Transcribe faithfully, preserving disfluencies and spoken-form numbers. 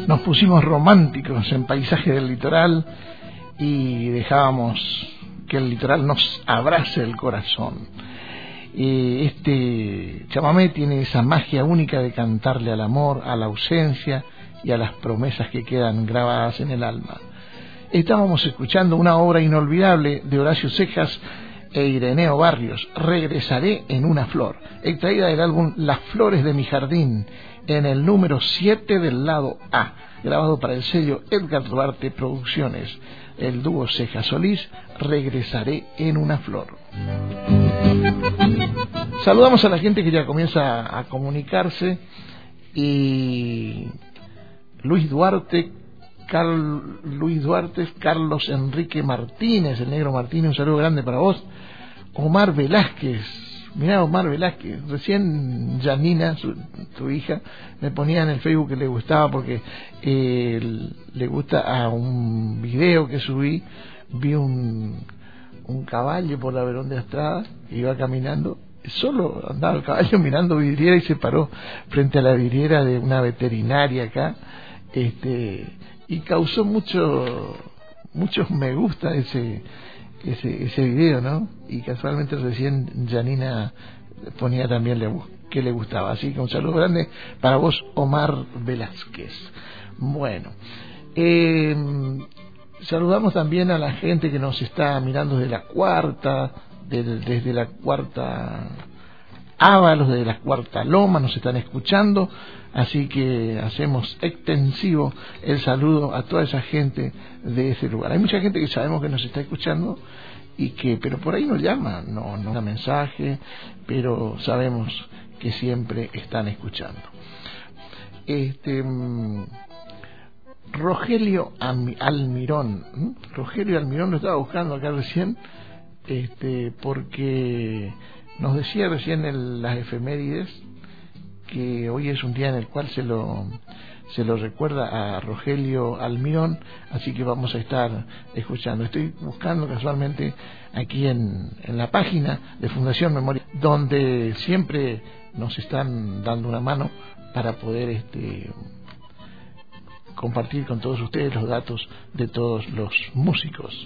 nos pusimos románticos en Paisaje del Litoral y dejábamos que el litoral nos abrace el corazón. Eh, este chamamé tiene esa magia única de cantarle al amor, a la ausencia y a las promesas que quedan grabadas en el alma. Estábamos escuchando una obra inolvidable de Horacio Cejas e Ireneo Barrios, Regresaré en una flor, extraída del álbum Las flores de mi jardín, en el número siete del lado A, grabado para el sello Edgar Duarte Producciones. El dúo Cejas Solís, Regresaré en una flor. Saludamos a la gente que ya comienza a comunicarse. Y Luis Duarte, Carl, Luis Duarte, Carlos Enrique Martínez, el negro Martínez, un saludo grande para vos. Omar Velázquez, mirá Omar Velázquez, recién Janina, su, tu hija, me ponía en el Facebook que le gustaba porque eh, le gusta a un video que subí, vi un, un caballo por la Verón de Estrada, que iba caminando, solo andaba el caballo mirando vidriera y se paró frente a la vidriera de una veterinaria acá, este y causó mucho muchos me gusta ese ese ese video, ¿no? Y casualmente recién Janina ponía también le, que le gustaba, así que un saludo grande para vos, Omar Velázquez. Bueno, eh, saludamos también a la gente que nos está mirando desde la cuarta, desde, desde la cuarta Ábalos, desde la cuarta Loma, nos están escuchando, así que hacemos extensivo el saludo a toda esa gente de ese lugar. Hay mucha gente que sabemos que nos está escuchando y que, pero por ahí nos llama, no, no da mensaje, pero sabemos que siempre están escuchando. Este Rogelio Almirón, ¿eh? Rogelio Almirón lo estaba buscando acá recién, este porque nos decía recién en las efemérides que hoy es un día en el cual se lo se lo recuerda a Rogelio Almirón, así que vamos a estar escuchando. Estoy buscando casualmente aquí en, en la página de Fundación Memoria, donde siempre nos están dando una mano para poder este compartir con todos ustedes los datos de todos los músicos.